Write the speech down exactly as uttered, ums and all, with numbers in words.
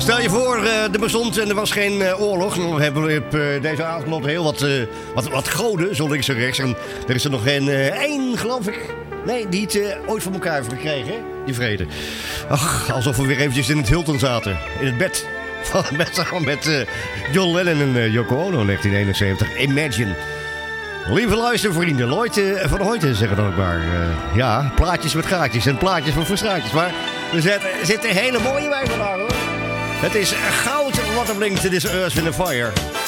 Stel je voor, uh, er bestond en er was geen uh, oorlog. Dan hebben we op uh, deze avond heel wat, uh, wat, wat goden, zo links en rechts. En er is er nog geen uh, één, geloof ik. Nee, die het uh, ooit voor elkaar heeft gekregen, hè? Die vrede. Ach, alsof we weer eventjes in het Hilton zaten. In het bed. met samen met uh, John Lennon en uh, Yoko Ono negentien eenenzeventig. Imagine. Lieve luistervrienden, Lloyd uh, van Hoyten zeggen dan ook maar. Uh, ja, plaatjes met gaatjes en plaatjes met verstraatjes. Maar er zitten, er zitten hele mooie bij vandaag, hoor. Het is goud wat er blinkt. Dit is Earth, Wind and Fire.